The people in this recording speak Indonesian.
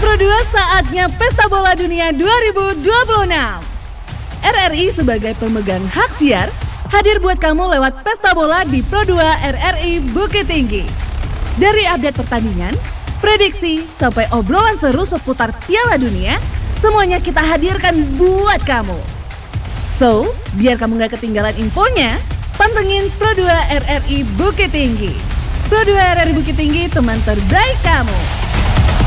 Pro2, saatnya Pesta Bola Dunia 2026. RRI sebagai pemegang hak siar hadir buat kamu lewat Pesta Bola di Pro2 RRI Bukit Tinggi. Dari update pertandingan, prediksi, sampai obrolan seru seputar Piala Dunia, semuanya kita hadirkan buat kamu. So, biar kamu gak ketinggalan infonya, pantengin Pro2 RRI Bukit Tinggi. Pro2 RRI Bukit Tinggi, teman terbaik kamu.